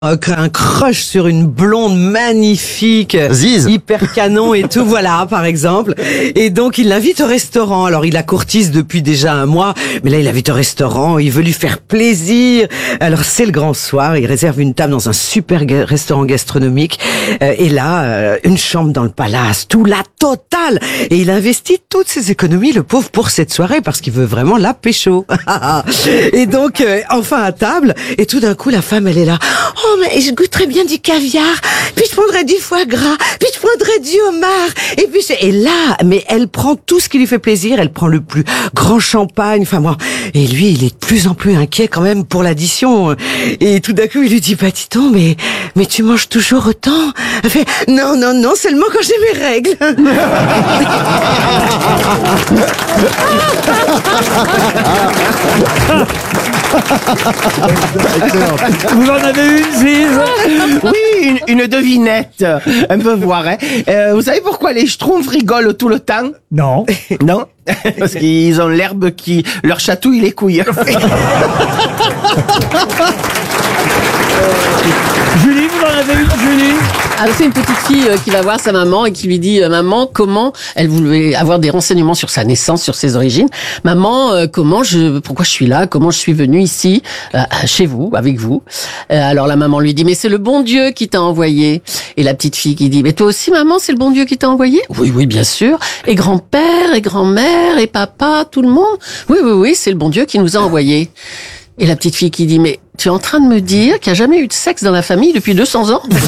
Un crush sur une blonde magnifique, Ziz. hyper canon et tout, voilà, par exemple. Et donc, il l'invite au restaurant. Alors, il la courtise depuis déjà un mois, mais là, il l'invite au restaurant, il veut lui faire plaisir. Alors, c'est le grand soir, il réserve une table dans un super restaurant gastronomique. Et là, une chambre dans le palace, tout la totale. Et il investit toutes ses économies, le pauvre, pour cette soirée, parce qu'il veut vraiment la pécho. Et donc, enfin à table, et tout d'un coup, la femme, elle est là. Oh, mais je goûterais bien du caviar, puis je prendrais du foie gras, puis je prendrais du homard, et puis et là, mais elle prend tout ce qui lui fait plaisir, elle prend le plus grand champagne, enfin bon, et lui, il est de plus en plus inquiet quand même pour l'addition, et tout d'un coup, il lui dit, bah, Titon, mais tu manges toujours autant? Elle fait, non, seulement quand j'ai mes règles. Vous en avez une, Ziz? Oui, une devinette. Un peu voir, hein. Vous savez pourquoi les schtroumpfs rigolent tout le temps? Non. Non? Parce qu'ils ont l'herbe qui leur chatouille les couilles. Julie, vous en avez une, Julie? Alors c'est une petite fille qui va voir sa maman et qui lui dit maman, comment elle voulait avoir des renseignements sur sa naissance, sur ses origines. Maman, pourquoi je suis là, comment je suis venue ici chez vous, avec vous. Alors la maman lui dit mais c'est le bon Dieu qui t'a envoyé. Et la petite fille qui dit mais toi aussi maman, c'est le bon Dieu qui t'a envoyé? Oui, bien sûr. Et grand-père et grand-mère et papa, tout le monde. Oui, c'est le bon Dieu qui nous a envoyés. Et la petite fille qui dit mais tu es en train de me dire qu'il n'y a jamais eu de sexe dans la famille depuis 200 ans? Vous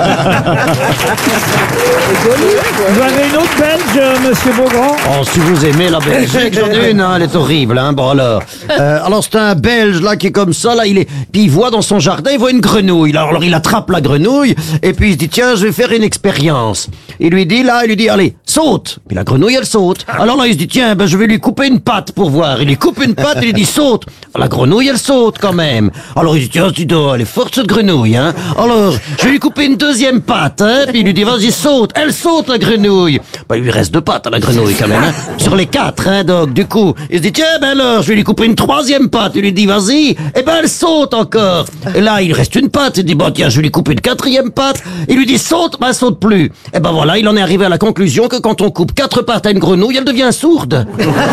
avez une autre Belge, monsieur Beaugrand? Oh, si vous aimez la Belgique, j'en ai une, hein, elle est horrible, hein, bon alors. Alors c'est un Belge, là, qui est comme ça, là, puis il voit dans son jardin, il voit une grenouille. Alors il attrape la grenouille, et puis il se dit, tiens, je vais faire une expérience. Il lui dit, allez, saute. Puis la grenouille, elle saute. Alors là, il se dit, tiens, je vais lui couper une patte pour voir. Il lui coupe une patte, il lui dit, saute. La grenouille, elle saute quand même. Alors il dit, tiens, elle est forte cette grenouille, hein. Alors, je vais lui couper une deuxième patte, hein. Puis il lui dit, vas-y, saute. Elle saute, la grenouille. Bah, il lui reste 2 pattes à la grenouille quand même, hein. Sur les 4, hein, donc, du coup, il se dit, tiens, alors, je vais lui couper une 3e patte. Il lui dit, vas-y. Eh ben, elle saute encore. Et là, il reste une patte. Il dit, bon, tiens, je vais lui couper une 4e patte. Il lui dit, saute, elle saute plus. Eh ben, voilà, il en est arrivé à la conclusion que quand on coupe 4 pattes à une grenouille, elle devient sourde.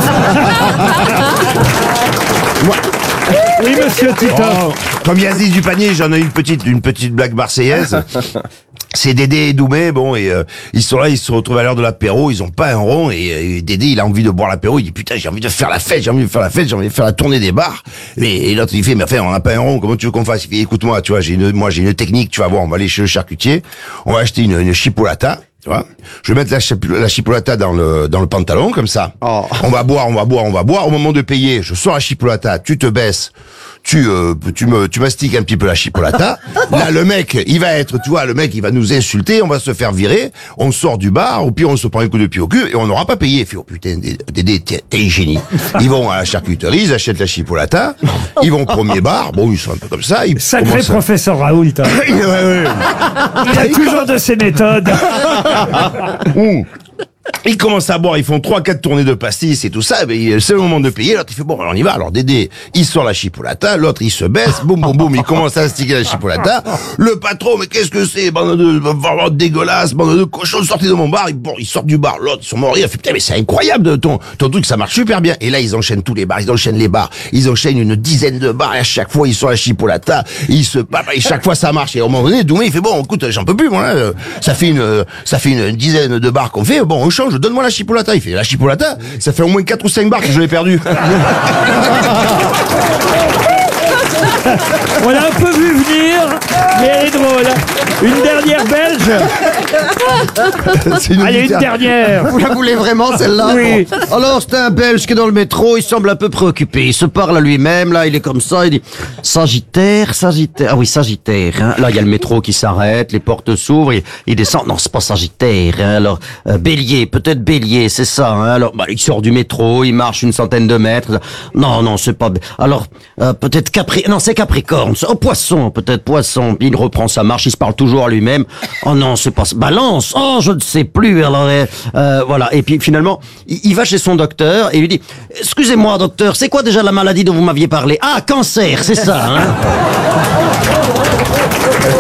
Oui, monsieur Titon. Oh, comme il y a Ziz du panier, j'en ai une petite blague marseillaise. C'est Dédé et Doumé, bon, et ils sont là, ils se retrouvent à l'heure de l'apéro, ils ont pas un rond, et Dédé, il a envie de boire l'apéro, il dit, putain, j'ai envie de faire la fête, j'ai envie de faire la tournée des bars. Et l'autre, il fait, mais enfin, on n'a pas un rond, comment tu veux qu'on fasse? Il fait, écoute-moi, tu vois, j'ai une technique, tu vas voir, on va aller chez le charcutier, on va acheter une chipolata. Tu vois, je vais mettre la chipolata dans le pantalon, comme ça. Oh. On va boire. Au moment de payer, je sors la chipolata, tu te baisses, tu mastiques un petit peu la chipolata. Là, le mec, il va nous insulter, on va se faire virer, on sort du bar, au pire, on se prend un coup de pied au cul, et on n'aura pas payé. Il fait, oh putain, Dédé, t'es un génie. Ils vont à la charcuterie, ils achètent la chipolata, ils vont au premier bar, bon, ils sont un peu comme ça. Sacré professeur Raoult. Hein. Ouais. Il a toujours de ses méthodes. Ils commencent à boire, ils font 3-4 tournées de pastis et tout ça, mais c'est le moment de payer, l'autre il fait bon, on y va, alors Dédé, il sort la chipolata, l'autre il se baisse, boum, il commence à sticker la chipolata, le patron, mais qu'est-ce que c'est, bande de dégueulasse, bande de cochons, sortez de mon bar, il sort du bar, l'autre, ils sont morts, il fait putain, mais c'est incroyable, ton truc, ça marche super bien, et là ils enchaînent tous les bars, ils enchaînent une dizaine de bars, et à chaque fois ils sortent la chipolata, ils se papent, et chaque fois ça marche, et au moment donné, Doumé il fait bon, écoute, j'en peux plus, moi, là, ça fait une dizaine de bars qu'on fait, bon, on change, donne-moi la chipolata. Il fait, la chipolata, ça fait au moins 4 ou 5 bars que je l'ai perdu. On l'a un peu vu venir, mais elle est drôle. Une dernière Belge. Allez, une dernière. Vous la voulez vraiment, celle-là? Oui. Bon. Alors, c'est un Belge qui est dans le métro, il semble un peu préoccupé. Il se parle à lui-même, là, il est comme ça, il dit « Sagittaire. Ah oui, Sagittaire. Hein. » Là, il y a le métro qui s'arrête, les portes s'ouvrent, il descend. Non, c'est pas Sagittaire. Hein. Alors, Bélier, peut-être Bélier, c'est ça. Hein. Alors, il sort du métro, il marche une centaine de mètres. Non, c'est pas... Alors, peut-être Non, c'est Capricorne. Oh, Poisson, peut-être Poisson. Puis il reprend sa marche, il se parle toujours à lui-même. Oh non, c'est pas... Balance. Oh, je ne sais plus. Alors, voilà. Et puis finalement, il va chez son docteur et lui dit « Excusez-moi, docteur, c'est quoi déjà la maladie dont vous m'aviez parlé ? Ah, cancer, c'est ça, hein ?»